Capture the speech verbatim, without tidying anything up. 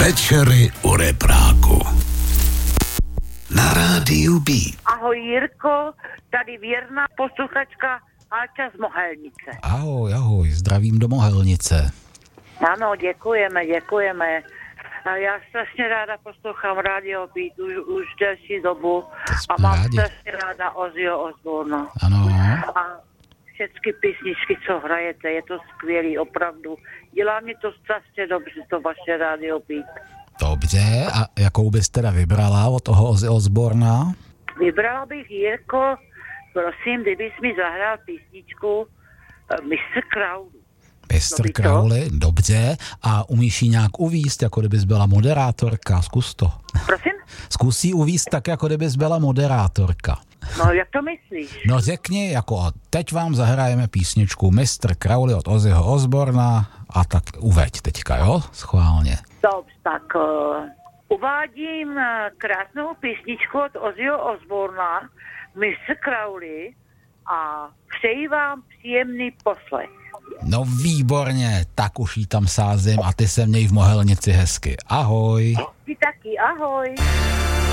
Večery u repráku. Na rádiu Beat. Ahoj Jirko, tady věrná posluchačka Háča z Mohelnice. Ahoj, ahoj, zdravím do Mohelnice. Ano, děkujeme, děkujeme. A já strašně ráda poslouchám Radio Beat už, už delší dobu a mám rádi. strašně ráda Ozzyho Osbourna. Ano. A všechny písničky, co hrajete, je to skvělý, opravdu. Dělá mi to strašně dobře, to vaše Radio Beat. Dobře, a jakou bys teda vybrala od toho Ozzy Osbourna? Vybrala bych, Jirko, prosím, kdybys mi zahrál písničku uh, mister Crowley. mister Crowley, dobře. A umíš ji nějak uvíst, jako kdybys byla moderátorka? Zkus to. Prosím? Zkus ji uvíst tak, jako kdybys byla moderátorka. No, jak to myslíš? No řekni, jako teď vám zahrajeme písničku mister Crowley od Ozzyho Osbourna a tak uveď teďka, jo? Schválně. Dobře, tak uh, uvádím uh, krásnou písničku od Ozzyho Osbourna, mister Crowley, a přeji vám příjemný poslech. No výborně, tak už jí tam sázím a ty se měj v Mohelnici hezky. Ahoj. Ty taky, ahoj.